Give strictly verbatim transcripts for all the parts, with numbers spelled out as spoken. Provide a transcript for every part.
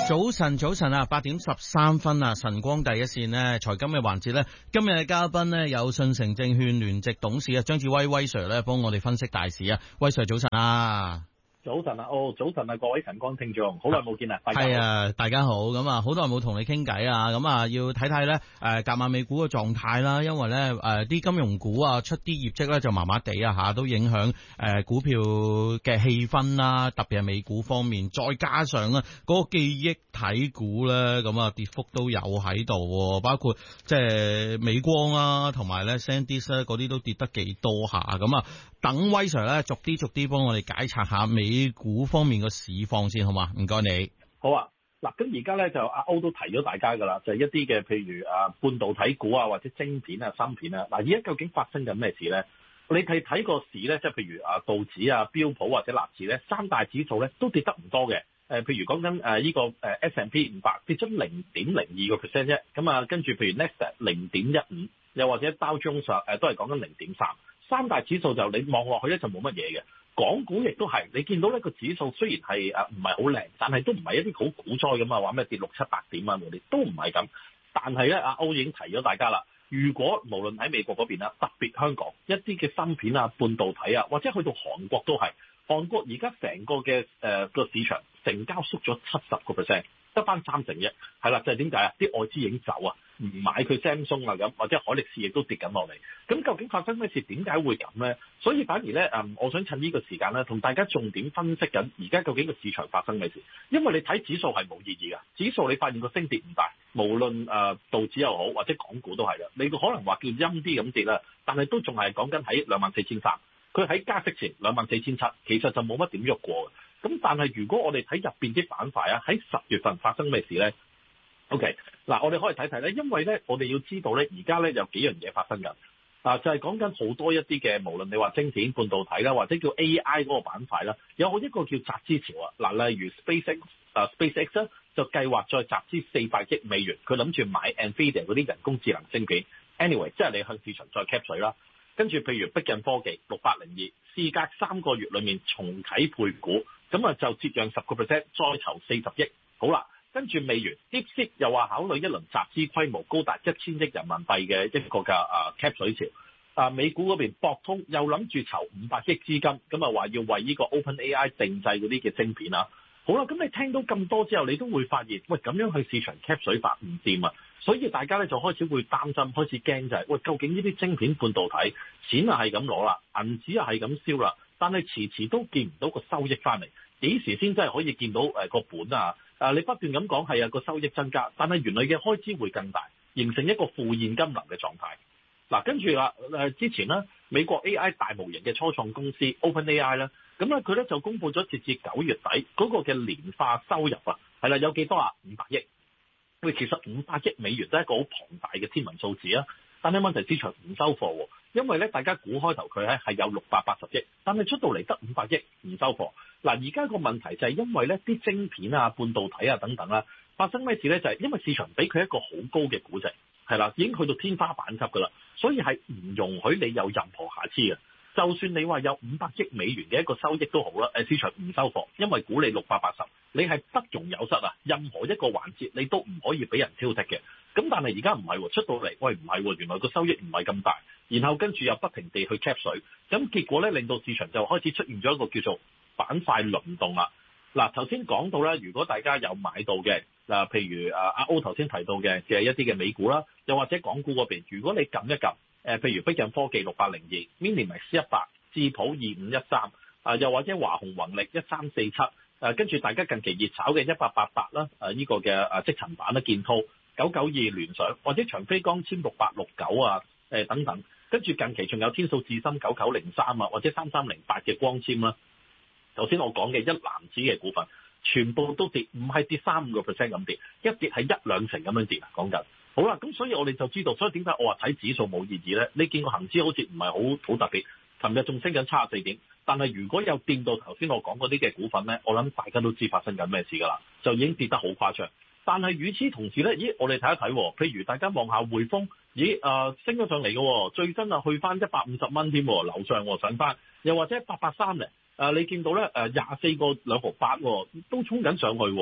早晨，早晨啊，八點十三分啊，晨光第一線呢，財金嘅環節呢，今日嘅嘉賓呢，有信誠證券聯席董事啊張志威威 Sir 咧，幫我哋分析大市啊，威 Sir 早晨啊。 早晨啊，哦，早晨啊，各位晨光聽眾，好耐冇見啦， 係啊，大家好，咁啊，好耐冇同你傾偈啊，咁啊，要睇睇咧，誒，隔晚美股嘅狀態啦，因為咧，誒，啲金融股啊，出啲業績咧就麻麻地啊，吓，都影響誒股票嘅氣氛啦，特別係美股方面，再加上咧嗰個記憶體股咧，咁啊，跌幅都有喺度，包括即係美光啦，同埋咧 SanDisk 咧嗰啲都跌得幾多下，咁啊，等威 Sir 咧逐啲逐啲幫我哋解拆下美美股方面個市況先好嘛？唔該你。 好啊，嗱，咁而家咧就阿歐都提咗大家噶啦，就係、是、一啲嘅譬如啊半導體股啊或者晶片啊芯片啊，嗱，而家究竟發生緊咩事咧？你睇睇個市咧，即係譬如啊道指啊標普或者納指咧，三大指數咧都跌得唔多嘅。誒，譬如講緊誒呢個誒 S and P 五百跌咗零點零二個 percent 啫，咁啊跟住譬如 Nasdaq 零點一五，又或者道瓊斯誒都係講緊零點三，三大指數就你望落去咧就冇乜嘢嘅。港股亦都係，你見到呢個指數雖然係誒唔係好靚，但係都唔係一啲好股災咁啊，話咩跌六七百點啊嗰啲都唔係咁。但係咧，阿歐已經提咗大家啦，如果無論喺美國嗰邊啦，特別香港一啲嘅芯片啊、半導體啊，或者去到韓國都係，韓國而家成個嘅誒個市場成交縮咗七十個 percent，得翻三成一，係啦，就係點解啊？啲外資已經走啊！唔買佢 Samsung 啊咁，或者海力士亦都跌緊落嚟。咁究竟發生咩事？點解會咁咧？所以反而咧，誒，我想趁呢個時間咧，同大家重點分析緊而家究竟個市場發生咩事。因為你睇指數係冇意義㗎，指數你發現個升跌唔大，無論誒道指又好或者港股都係啦。你可能話叫陰啲咁跌啦，但係都仲係講緊喺兩萬四千三。佢喺加息前兩萬四千七，其實就冇乜點喐過嘅。咁但係如果我哋睇入邊啲板塊啊，喺十月份發生咩事咧？OK，嗱，我哋可以睇睇咧，因為咧，我哋要知道咧，而家咧有幾樣嘢發生緊，啊，就係講緊好多一啲嘅，無論你話晶片、半導體啦，或者叫 A I 嗰個板塊啦，有好一個叫集資潮啊，嗱，例如 SpaceX 啊 SpaceX 咧就計劃再集資四百億美元，佢諗住買 Nvidia 嗰啲人工智能晶片 ，anyway， 即係你向市場再 cap 水啦，跟住譬如逼近科技六八零二，事隔三個月裡面重啟配股，咁啊就折讓十個 percent，再籌四十億，好啦。跟住美元 DeepSeek 又話考慮一輪集資規模高達一千億人民幣嘅一個嘅啊 cap 水潮，啊美股嗰邊博通又諗住籌五百億資金，咁啊話要為呢個 OpenAI 定製嗰啲嘅晶片啊，好啦，咁你聽到咁多之後，你都會發現，喂咁樣去市場 cap 水法唔掂啊，所以大家咧就開始會擔心，開始驚就係、是，喂究竟呢啲晶片半導體錢啊係咁攞啦，銀紙啊係咁燒啦，但係遲遲都見唔到個收益翻嚟，幾時先真係可以見到誒個本啊？啊！你不斷咁講係啊個收益增加，但係原來嘅開支會更大，形成一個負現金流嘅狀態。嗱、啊，跟住啦誒之前咧，美國 A I 大模型嘅初創公司 OpenAI 咧，咁咧佢咧就公布咗截至九月底嗰個嘅年化收入啊，係啦有幾多啊？五百億。喂，其實五百億美元都係一個好龐大嘅天文數字啊！但係問題市場唔收貨喎，因為咧大家估開頭佢咧係有六百八十億，但係出到嚟得五百億唔收貨。嗱，而家個問題就係因為咧啲晶片啊、半導體啊等等啦，發生咩事咧？就係因為市場俾佢一個好高嘅估值，係啦，已經去到天花板級噶啦，所以係唔容許你有任何瑕疵嘅。就算你話有五百億美元嘅一個收益都好啦，誒市場唔收貨，因為估你六百八十，你係不容有失啊！任何一個環節你都唔可以俾人挑剔嘅。咁但係而家唔係喎，出到嚟，喂唔係喎，原來個收益唔係咁大，然後跟住又不停地去 cap 水，咁結果咧令到市場就開始出現咗一個叫做板塊輪動啦。嗱，頭先講到咧，如果大家有買到嘅嗱，譬如啊阿歐頭先提到嘅嘅一啲嘅美股啦，又或者港股嗰邊，如果你撳一撳。誒，譬如碧印科技六八零二 ，Minimax 一百，智普二五一三，啊，又或者華虹宏力一三四七，誒，跟住大家近期熱炒嘅一八八八啦，誒，呢個嘅誒積層板啦，建滔九九二聯想，或者長飛光纖六八六九啊，誒等等，跟住近期仲有天數智深九九零三啊，或者三三零八嘅光纖啦，頭先我講嘅一籃子嘅股份，全部都跌，唔係跌三五個 percent 咁跌，一跌係一兩成咁樣跌啊，講緊。好啦，咁所以我哋就知道，所以點解我話睇指數冇意義咧？你見個恒指好似唔係好好特別，琴日仲升緊七十四點，但係如果有掂到頭先我講嗰啲嘅股份咧，我諗大家都知發生緊咩事㗎啦，就已經跌得好誇張。但係與此同時咧，咦，我哋睇一睇，譬如大家望下匯豐，咦，誒、呃、升咗上嚟嘅，最新啊去翻一百五十蚊添，樓上上翻，又或者八八三咧，誒你見到咧誒廿四個兩毫八都衝緊上去。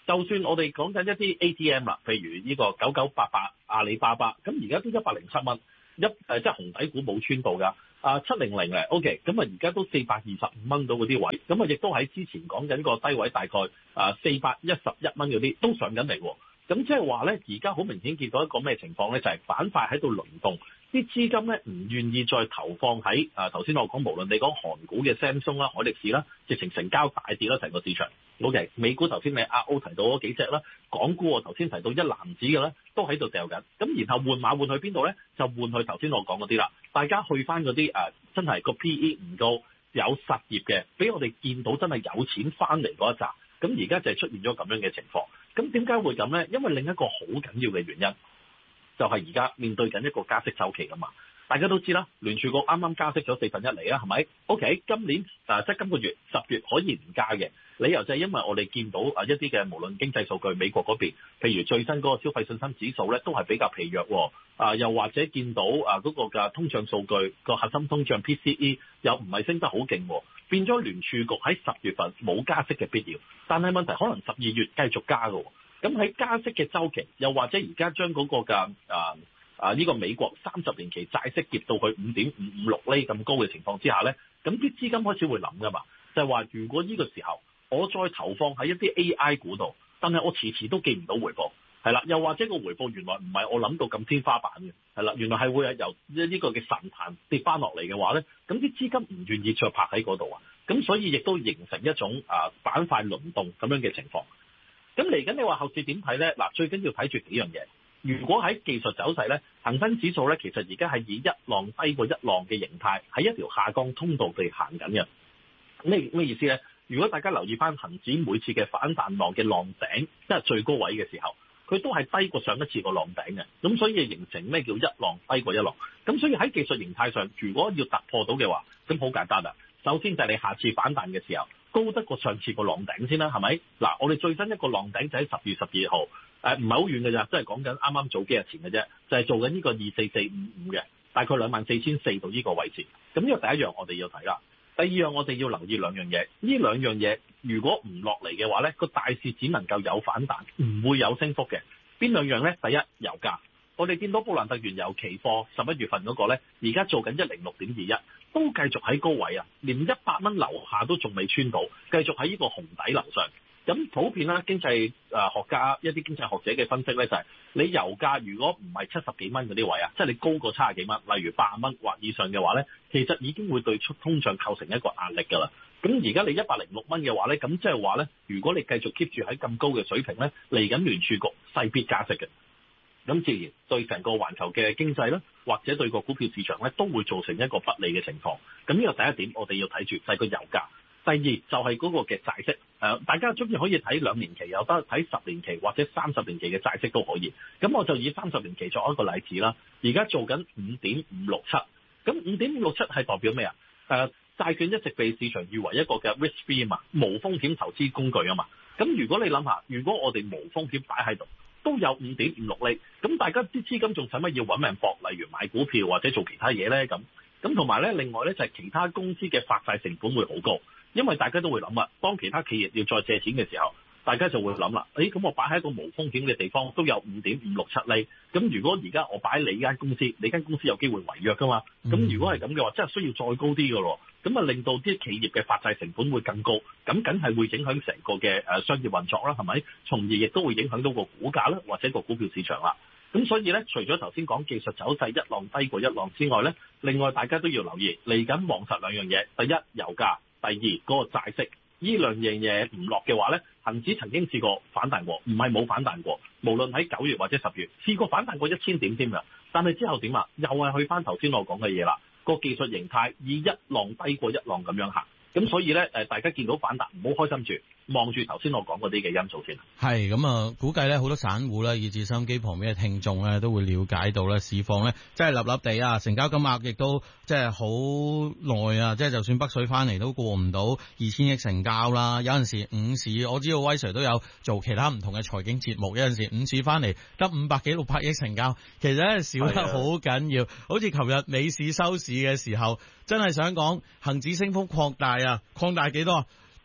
就算我哋講緊一啲 A T M 啦，譬如呢個九九八八阿里巴巴，咁而家都一百零七蚊，一誒即係紅底股冇穿到㗎。啊七零零咧 ，OK，咁啊而家都四百二十五蚊到嗰啲位，咁啊亦都喺之前講緊個低位大概啊四百一十一蚊嗰啲都上緊嚟喎。咁即係話咧，而家好明顯見到一個咩情況咧？就係、是、板塊喺度輪動，啲資金咧唔願意再投放喺啊頭先我講，無論你講韓股嘅 Samsung 啦、海力士啦，直情成交大跌啦成個市場。OK，美股頭先你阿 O 提到嗰幾隻啦，港股我頭先提到一籃子嘅咧，都喺度掉緊。咁然後換馬換去邊度咧？就換去頭先我講嗰啲啦。大家去翻嗰啲誒，真係個 P E 唔高，有實業嘅，俾我哋見到真係有錢翻嚟嗰一紮。咁而家就係出現咗咁樣嘅情況。咁點解會咁咧？因為另一個好緊要嘅原因，就係而家面對緊一個加息週期㗎嘛。大家都知啦，聯儲局啱啱加息咗四分一厘啦，係咪 ？OK，今年啊，即係今個月十月可以唔加嘅理由就係因為我哋見到啊一啲嘅無論經濟數據，美國嗰邊，譬如最新嗰個消費信心指數咧，都係比較疲弱。啊，又或者見到啊嗰個嘅通脹數據個核心通脹 P C E 又唔係升得好勁，變咗聯儲局喺十月份冇加息嘅必要。但係問題可能十二月繼續加嘅，咁喺加息嘅週期，又或者而家將嗰個嘅啊。啊！呢、這個美國三十年期債息跌到去五點五五六厘咁高嘅情況之下咧，咁啲資金開始會諗噶嘛，就係、是、話如果呢個時候我再投放喺一啲 A I 股度，但係我遲遲都見唔到回報，係啦，又或者個回報原來唔係我諗到咁天花板嘅，係啦，原來係會係由呢個嘅神壇跌翻落嚟嘅話咧，咁啲資金唔願意再拍喺嗰度啊，咁所以亦都形成一種啊板塊輪動咁樣嘅情況。咁嚟緊你話後市點睇咧？嗱，最緊要睇住幾樣嘢。如果喺技術走勢咧，恒生指數咧，其實而家係以一浪低過一浪嘅形態，喺一條下降通道地行緊嘅。咩咩意思咧？如果大家留意翻恒指每次嘅反彈浪嘅浪頂，即係最高位嘅時候，佢都係低過上一次個浪頂嘅。咁所以形成咩叫一浪低過一浪？咁所以喺技術形態上，如果要突破到嘅話，咁好簡單啦。首先就係你下次反彈嘅時候，高得過上次個浪頂先啦，係咪？嗱，我哋最新一個浪頂就喺十月十二號。誒唔係好遠嘅咋，即係講緊啱啱早幾日前嘅啫，就係、是、做緊呢個二四四五五嘅，大概兩萬四千四到呢個位置。咁呢個第一樣我哋要睇啦。第二樣我哋要留意兩樣嘢，呢兩樣嘢如果唔落嚟嘅話咧，個大市只能夠有反彈，唔會有升幅嘅。邊兩樣咧？第一，油價，我哋見到布蘭特原油期貨十一月份嗰個咧，而家做緊一零六點二一，都繼續喺高位啊，連一百蚊樓下都仲未穿到，繼續喺呢個紅底樓上。咁普遍啦，經濟誒學家一啲經濟學者嘅分析咧，就係你油價如果唔係七十幾蚊嗰啲位啊，即係你高過七十幾蚊，例如八十蚊或以上嘅話咧，其實已經會對出通脹構成一個壓力㗎啦。咁而家你一百零六蚊嘅話咧，咁即係話咧，如果你繼續 keep 住喺咁高嘅水平咧，嚟緊聯儲局勢必加息嘅，咁自然對成個環球嘅經濟咧，或者對個股票市場咧，都會造成一個不利嘅情況。咁呢個第一點，我哋要睇住就係個油價。第二就係嗰個嘅債息，誒大家中意可以睇兩年期，有得睇十年期或者三十年期嘅債息都可以。咁我就以三十年期作一個例子啦。而家做緊五點五六七，咁五點五六七係代表咩啊？誒債券一直被市場譽為一個嘅 risk free 啊嘛，無風險投資工具啊嘛。咁如果你諗下，如果我哋無風險擺喺度，都有五點五六厘，咁大家啲資金仲使乜要揾命搏？例如買股票或者做其他嘢咧？咁咁同埋咧，另外咧就係其他公司嘅發債成本會好高。因為大家都會諗啊，當其他企業要再借錢嘅時候，大家就會諗啦。誒，咁我擺喺一個無風險嘅地方，都有五點五六七厘。咁如果而家我擺喺你間公司，你間公司有機會違約噶嘛？咁如果係咁嘅話，真係需要再高啲嘅咯。咁啊，令到啲企業嘅發債成本會更高，咁梗係會影響成個嘅誒商業運作啦，係咪？從而亦都會影響到個股價啦，或者個股票市場啦。咁所以咧，除咗頭先講技術走勢一浪低過一浪之外咧，另外大家都要留意嚟緊望實兩樣嘢。第一，油價。第二嗰、那個債息，呢兩樣嘢唔落嘅話咧，恒指曾經試過反彈過，唔係冇反彈過。無論喺九月或者十月，試過反彈過一千點添㗎。但係之後點啊？又係去翻頭先我講嘅嘢啦。個技術形態以一浪低過一浪咁樣行。咁所以咧，誒大家見到反彈唔好開心住，望住頭先我講嗰啲嘅因素先。係咁啊，估計咧好多散戶咧，以至收音機旁邊嘅聽眾咧，都會了解到咧市況咧，即係立立地啊，成交金額亦都即係好耐啊，即係就算北水翻嚟都過唔到二千億成交啦。有陣時午市，我知道威 Sir 都有做其他唔同嘅財經節目，有陣時午市翻嚟得五百幾六百億成交，其實咧少得好緊要。好似琴日美市收市嘅時候，真係想講恒指升幅擴大啊，擴大幾多？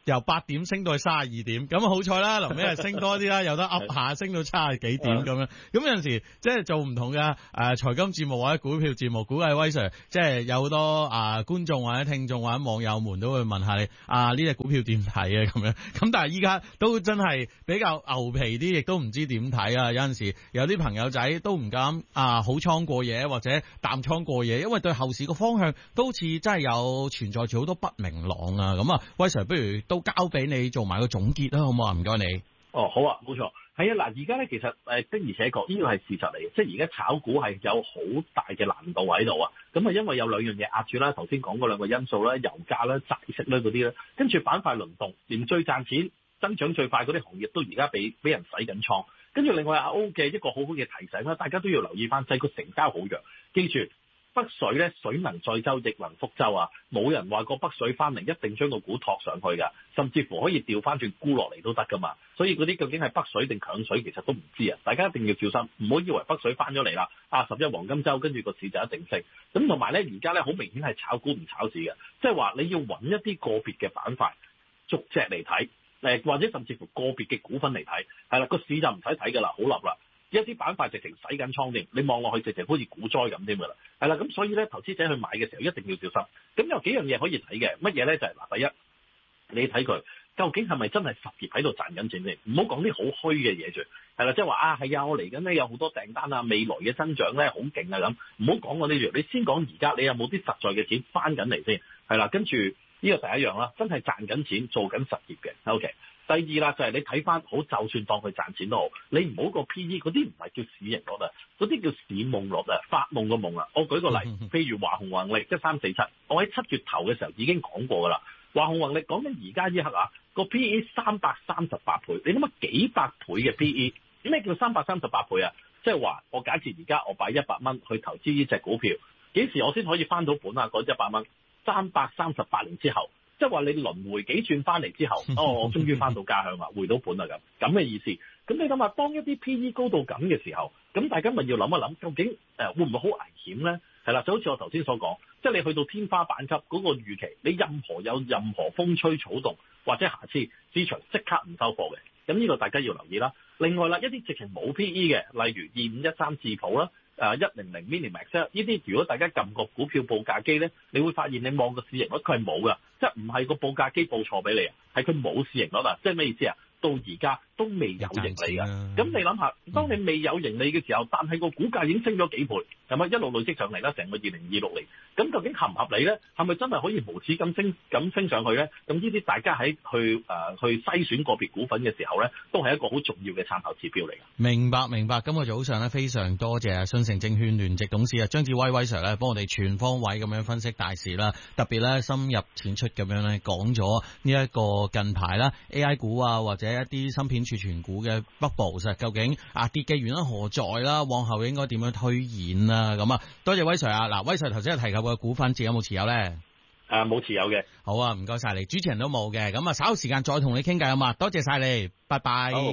由八點升到去三十二點，咁好彩啦，臨尾係升多啲啦，有得噏下升到七十幾點咁樣。咁有陣時即係做唔同嘅誒財金節目或者股票節目，估計威 Sir 即係有好多啊、呃、觀眾或者聽眾或者網友們都會問下你啊呢隻股票點睇啊咁樣。咁但係依家都真係比較牛皮啲，亦都唔知點睇啊。有陣時有啲朋友仔都唔敢啊好倉過夜或者淡倉過夜，因為對後市個方向都好似真係有存在住好多不明朗啊。咁啊，威 Sir 不如都交俾你做埋個總結啦，好唔好啊？唔該你。 哦，好啊，冇錯，係啊，嗱，而家咧其實誒的而且確呢個係事實嚟嘅，即係而家炒股係有好大嘅難度喺度啊。咁啊，因為有兩樣嘢壓住啦，頭先講嗰兩個因素啦，油價啦、債息啦嗰啲啦，跟住板塊輪動，連最賺錢、增長最快嗰啲行業都而家俾俾人洗緊倉。跟住另外阿歐嘅一個好好嘅提醒啦，大家都要留意翻，就係個成交好弱，記住。北水咧，水能載舟，亦能覆舟啊！冇人話過北水翻嚟一定將個股托上去㗎，甚至乎可以調翻轉沽落嚟都得噶嘛。所以嗰啲究竟係北水定強水，其實都唔知啊！大家一定要小心，唔好以為北水翻咗嚟啦，啊十一黃金週跟住個市就一定升。咁同埋咧，而家咧好明顯係炒股唔炒市嘅，即係話你要揾一啲個別嘅板塊，逐隻嚟睇，誒或者甚至乎個別嘅股份嚟睇，係啦，個市就唔使睇㗎啦，好立啦。一啲板塊直情洗緊倉添，你望落去直情好似股災咁添㗎啦，係啦，咁所以咧投資者去買嘅時候一定要小心。咁有幾樣嘢可以睇嘅，乜嘢咧就係、是、嗱，第一你睇佢究竟係咪真係實業喺度賺緊錢先，唔好講啲好虛嘅嘢住，係啦，即係話啊係啊，我嚟緊咧有好多訂單啊，未來嘅增長咧好勁啊咁，唔好講嗰啲住，你先講而家你有冇啲實在嘅錢翻緊嚟先，係啦，跟住呢個第一樣啦，真係賺緊錢做緊實業嘅 ，OK。第二啦，就係、是、你睇翻好，就算當佢賺錢都好，你唔好個 P E 嗰啲唔係叫市盈率啊，嗰啲叫市夢率啊，發夢個夢啊。我舉個例，譬如華虹宏力一三四七，我喺七月頭嘅時候已經講過噶啦。華虹宏力講緊而家呢刻啊，個 P E 三百三十八倍，你諗下幾百倍嘅 P E， 咩叫三百三十八倍啊？即係話我假設而家我擺一百蚊去投資呢隻股票，幾時我先可以翻到本啊？嗰一百蚊，三百三十八年之後。即係話你輪迴幾轉翻嚟之後，哦，我終於翻到家鄉啦，回到本啦咁，咁嘅意思。咁你諗下，當一啲 P E 高到咁嘅時候，咁大家咪要諗一諗，究竟誒會唔會好危險咧？係啦，就好似我頭先所講，即係你去到天花板級嗰個預期，你任何有任何風吹草動或者瑕疵，市場即刻唔收貨嘅。咁呢個大家要留意啦。另外啦，一啲直情冇 P E 嘅，例如二五一三智普啦。誒一零零 Minimax 呢啲，如果大家撳個股票報價機咧，你會發現你望個市盈率佢係冇㗎，即係唔係個報價機報錯俾你啊，係佢冇市盈率啊，即係咩意思啊？到而家都未有盈利㗎，咁你諗下，當你未有盈利嘅時候，但係個股價已經升咗幾倍，係咪一路累積上嚟啦？成個二零二六年，咁究竟合唔合理咧？係咪真係可以無止咁升咁升上去咧？咁呢啲大家喺去誒、呃、去篩選個別股份嘅時候咧，都係一個好重要嘅參考指標嚟㗎。明白明白，今日早上咧非常多謝信誠證券聯席董事啊張志威威 Sir 咧，幫我哋全方位咁樣分析大市啦，特別咧深入淺出咁樣咧講咗呢一個近排啦 A I 股啊或者一啲芯片儲存股嘅 bubble 實究竟啊跌嘅原因何在啦？往後應該點樣推演啊？咁啊，多謝威 Sir 啊！嗱，威 Sir 頭先有提及嘅股份，自己有冇持有咧？ 誒，冇持有嘅。 好啊，唔該晒你，主持人都冇嘅。咁啊，稍後時間再同你傾偈啊嘛，多謝晒你，拜拜。